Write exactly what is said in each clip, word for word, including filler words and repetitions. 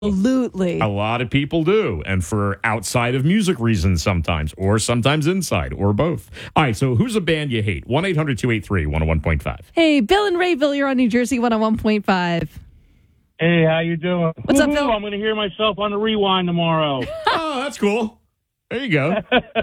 Absolutely. A lot of people do. And for outside of music reasons sometimes, or sometimes inside, or both. All right, so who's a band you hate? one eight hundred two eight three one oh one point five. Hey, Bill and Rayville, you're on New Jersey one oh one point five. Hey, how you doing? What's up, Woo-hoo, Bill? I'm going to hear myself on the rewind tomorrow. Oh, that's cool. There you go.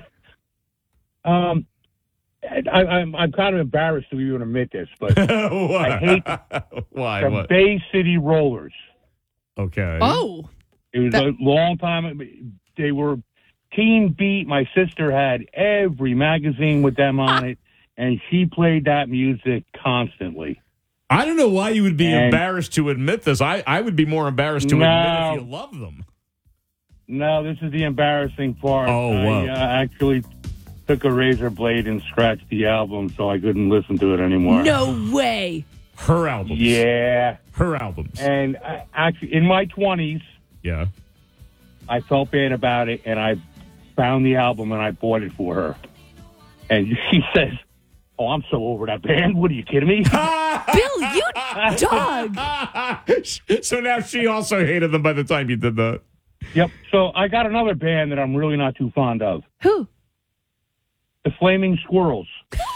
um, I, I'm I'm kind of embarrassed to even admit this, but I hate Why? the What? Bay City Rollers. Okay. Oh. It was That- a long time. They were Teen Beat. My sister had every magazine with them on it, and she played that music constantly. I don't know why you would be And- embarrassed to admit this. I, I would be more embarrassed to No. admit if you love them. No, this is the embarrassing part. Oh, wow. I uh, actually took a razor blade and scratched the album so I couldn't listen to it anymore. No way. Her albums. Yeah. Her albums. And I, actually, in my twenties, Yeah. I felt bad about it, and I found the album and I bought it for her. And she says, "Oh, I'm so over that band. What are you kidding me?" Bill, you dog. So now she also hated them by the time you did that. Yep. So I got another band that I'm really not too fond of. Who? The Flaming Squirrels.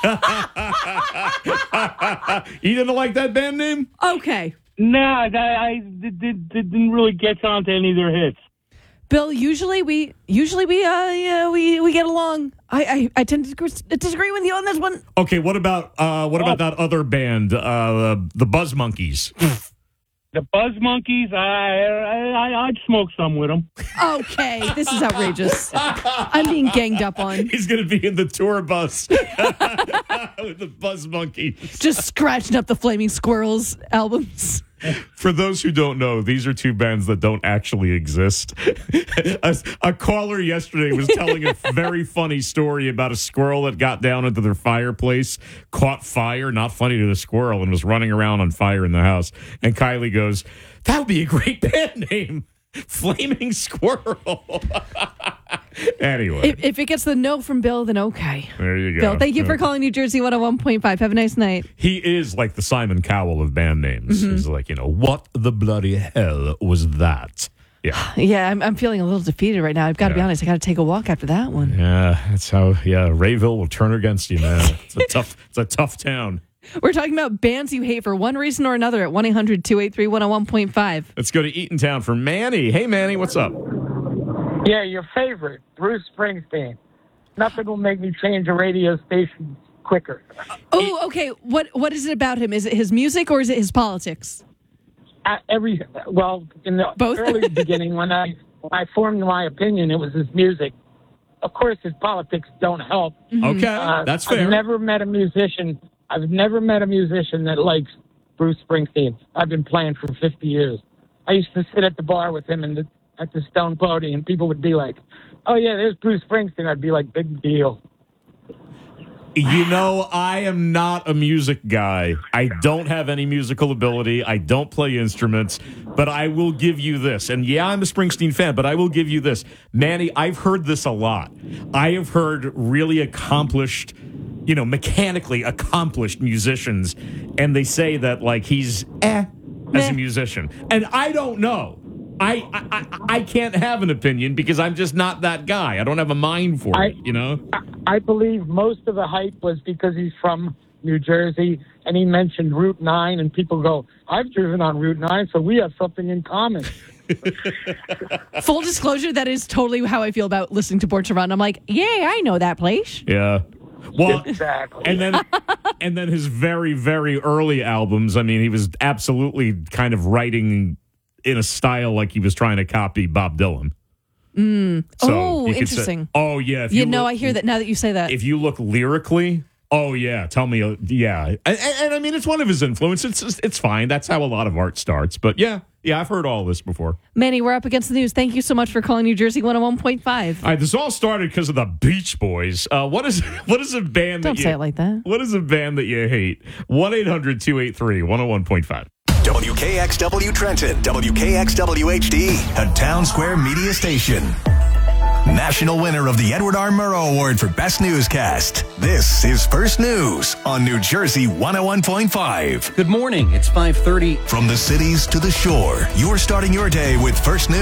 You didn't like that band name? Okay. Nah, I, I did, did, didn't really get on to any of their hits. Bill, usually we usually we uh yeah, we we get along. I, I I tend to dis- disagree with you on this one. Okay, what about uh, what about that other band, uh, the Buzz Monkeys? The Buzz Monkeys, I, I, I'd smoke some with them. Okay, this is outrageous. I'm being ganged up on. He's going to be in the tour bus with the Buzz Monkeys. Just scratching up the Flaming Squirrels albums. For those who don't know, these are two bands that don't actually exist. a, a caller yesterday was telling a very funny story about a squirrel that got down into their fireplace, caught fire, not funny to the squirrel, and was running around on fire in the house. And Kylie goes, "That would be a great band name, Flaming Squirrel." Anyway. If, if it gets the no from Bill, then okay. There you go. Bill, thank you for calling New Jersey one oh one point five. Have a nice night. He is like the Simon Cowell of band names. Mm-hmm. He's like, you know, what the bloody hell was that? Yeah. Yeah, I'm, I'm feeling a little defeated right now. I've got to be Yeah. honest. I got to take a walk after that one. Yeah, that's how, yeah, Rayville will turn against you, man. It's a tough, it's a tough town. We're talking about bands you hate for one reason or another at one eight hundred two eight three one oh one point five. Let's go to Eatontown for Manny. Hey, Manny, what's up? Yeah, your favorite, Bruce Springsteen. Nothing will make me change a radio station quicker. Oh, okay. What What is it about him? Is it his music or is it his politics? Uh, every well, in the Both? early beginning, when I when I formed my opinion, it was his music. Of course, his politics don't help. Okay, Uh, that's fair. I've never met a musician. I've never met a musician that likes Bruce Springsteen. I've been playing for fifty years. I used to sit at the bar with him and the, at the Stone Pony, and people would be like, "Oh yeah, there's Bruce Springsteen." I'd be like, "Big deal." You know, I am not a music guy. I don't have any musical ability. I don't play instruments, but I will give you this. And yeah, I'm a Springsteen fan, but I will give you this. Manny, I've heard this a lot. I have heard really accomplished, you know, mechanically accomplished musicians, and they say that, like, he's eh as a musician. And I don't know. I, I I I can't have an opinion because I'm just not that guy. I don't have a mind for I- it, you know? I believe most of the hype was because he's from New Jersey, and he mentioned Route nine, and people go, "I've driven on Route nine, so we have something in common." Full disclosure, that is totally how I feel about listening to Born to Run. I'm like, yeah, I know that place. Yeah. Well, Exactly. and then and then his very, very early albums, I mean, he was absolutely kind of writing in a style like he was trying to copy Bob Dylan. Mm. So oh, you could say- interesting. oh, yeah. If You you know, look- I hear that now that you say that. If you look lyrically, oh, yeah, tell me, uh, yeah. And, and, and I mean, it's one of his influences. It's, it's fine. That's how a lot of art starts. But yeah, yeah, I've heard all this before. Manny, we're up against the news. Thank you so much for calling New Jersey one oh one point five. All right, this all started because of the Beach Boys. Uh, what is what is a band Don't that you, say it like that. What is a band that you hate? one eight hundred two eight three one oh one point five. W K X W Trenton, W K X W H D, a Town Square media station. national winner of the Edward R. Murrow Award for Best Newscast. This is First News on New Jersey one oh one point five. Good morning. It's five thirty. From the cities to the shore, you're starting your day with First News.